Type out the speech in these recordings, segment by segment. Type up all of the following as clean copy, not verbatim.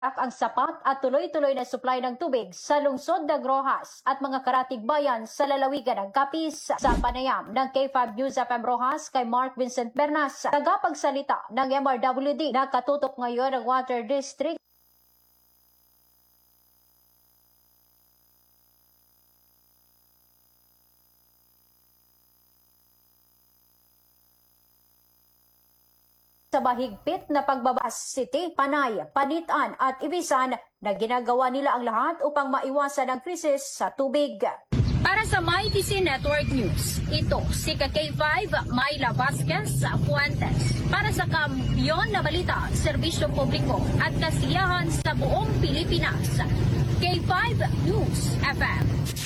ang sapat at tuloy-tuloy na supply ng tubig sa lungsod ng Rojas at mga karatig bayan sa lalawigan ng Capiz. Sa panayam ng K5 News FM Rojas kay Mark Vincent Bernas, tagapagsalita ng MRWD na katutok ngayon ng Water District. Sa mahigpit na pagbabas City, Panay, Panitan at Ibisan na ginagawa nila ang lahat upang maiwasan ang krisis sa tubig. Para sa MyTC Network News, ito si K5 Myla Vasquez Fuentes. Para sa Kampiyon na Balita, Serbisyo Publiko at Kasiyahan sa buong Pilipinas, K5 News FM.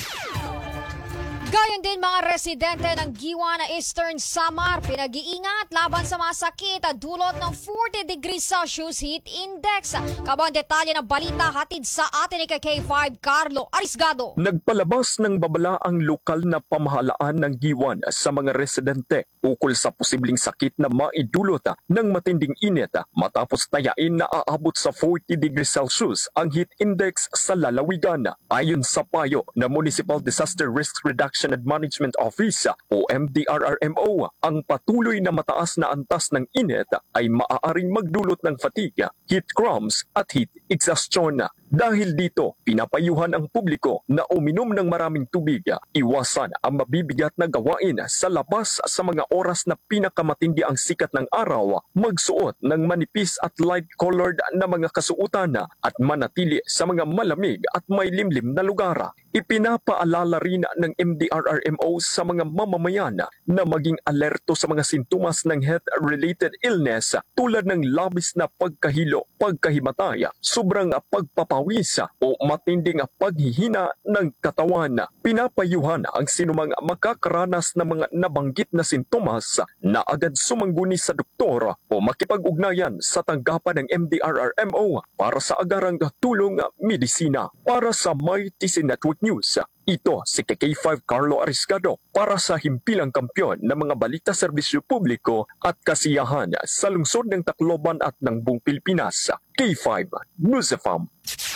Gayon din mga residente ng Giwa na Eastern Samar, pinag-iingat laban sa mga sakit at dulot ng 40 degrees Celsius heat index. Kabang detalye ng balita hatid sa atin ni K5 Carlo Arisgado. Nagpalabas ng babala ang lokal na pamahalaan ng Giwan sa mga residente ukol sa posibleng sakit na maidulot ng matinding init matapos tayain na aabot sa 40 degrees Celsius ang heat index sa lalawigan. Ayon sa payo ng Municipal Disaster Risk Reduction and Management Office o MDRRMO, ang patuloy na mataas na antas ng init ay maaaring magdulot ng fatigue, heat cramps at heat exhaustion. Dahil dito, pinapayuhan ang publiko na uminom ng maraming tubig, iwasan ang mabibigat na gawain sa labas sa mga oras na pinakamatindi ang sikat ng araw, magsuot ng manipis at light-colored na mga kasuotan at manatili sa mga malamig at may limlim na lugar. Ipinapaalala rin ng MDRRMO sa mga mamamayan na maging alerto sa mga sintomas ng health-related illness tulad ng labis na pagkahilo, pagkahimatay, sobrang pagpapawis o matinding paghihina ng katawan. Pinapayuhan ang sinumang makakaranas ng mga nabanggit na sintomas na agad sumangguni sa doktor o makipag-ugnayan sa tanggapan ng MDRRMO para sa agarang tulong medisina. Para sa MyTC Network News, ito si K5 Carlo Arisgado para sa himpilang kampiyon ng mga balita serbisyo publiko at kasiyahan sa lungsod ng Tacloban at ng buong Pilipinas. K5 News FM.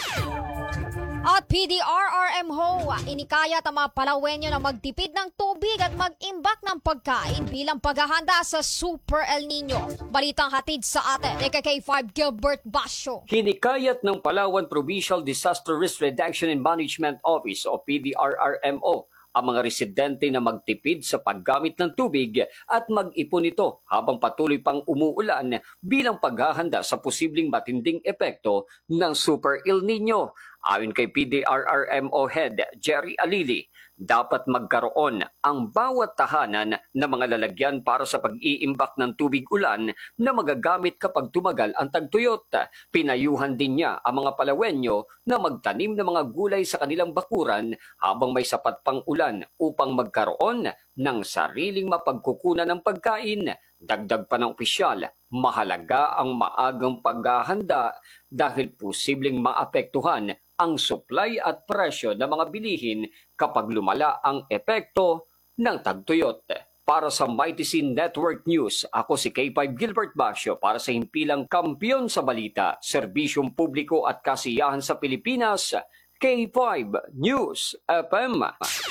At PDRRMO, inikayat ang mga Palawenyo na magtipid ng tubig at mag-imbak ng pagkain bilang paghahanda sa Super El Nino. Balitang hatid sa atin ni K5 Gilbert Basyo. Hinikayat ng Palawan Provincial Disaster Risk Reduction and Management Office o PDRRMO ang mga residente na magtipid sa paggamit ng tubig at mag-ipon ito habang patuloy pang umuulan bilang paghahanda sa posibleng matinding epekto ng Super El Nino. Ayon kay PDRRMO Head Jerry Alili, dapat magkaroon ang bawat tahanan na mga lalagyan para sa pag-iimbak ng tubig ulan na magagamit kapag tumagal ang tagtuyot. Pinayuhan din niya ang mga Palawenyo na magtanim ng mga gulay sa kanilang bakuran habang may sapat pang ulan upang magkaroon ng sariling mapagkukunan ng pagkain. Dagdag pa ng opisyal, mahalaga ang maagang paghahanda dahil posibleng maapektuhan ang supply at presyo ng mga bilihin kapag lumala ang epekto ng tagtuyot. Para sa MyTC Network News, ako si K5 Gilbert Basyo para sa himpilang kampiyon sa balita, serbisyong publiko at kasiyahan sa Pilipinas, K5 News FM.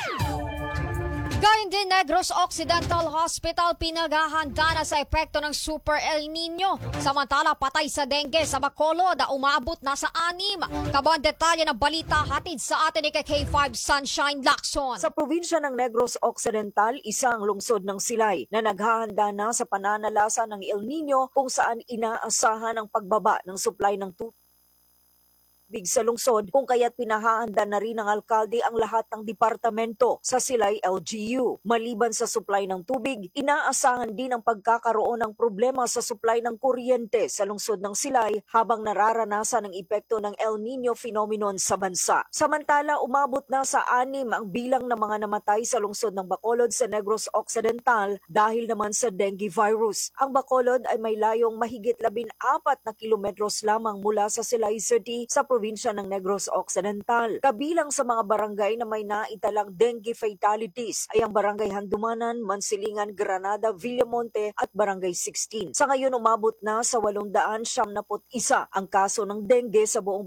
Gayon din, Negros Occidental Hospital pinaghahanda na sa epekto ng Super El Nino. Samantala, patay sa dengue sa Bacolod na umabot na sa 6. Kabang detalye ng balita hatid sa atin ni K5 Sunshine Lacson. Sa probinsya ng Negros Occidental, isang lungsod ng Silay na naghahanda na sa pananalasa ng El Nino kung saan inaasahan ang pagbaba ng supply ng tubig sa lungsod kung kaya't pinahahanda na rin ng alkalde ang lahat ng departamento sa Silay LGU. Maliban sa supply ng tubig, inaasahan din ang pagkakaroon ng problema sa supply ng kuryente sa lungsod ng Silay habang nararanasan ang epekto ng El Nino phenomenon sa bansa. Samantala, umabot na sa 6 ang bilang ng mga namatay sa lungsod ng Bacolod sa Negros Occidental dahil naman sa dengue virus. Ang Bacolod ay may layong mahigit 14 na kilometros lamang mula sa Silay City sa probinsya ng Negros Occidental. Kabilang sa mga barangay na may naitalang dengue fatalities ay ang Barangay Handumanan, Mansilingan, Granada, Villamonte at Barangay 16. Sa ngayon umabot na sa 871 ang kaso ng dengue sa buong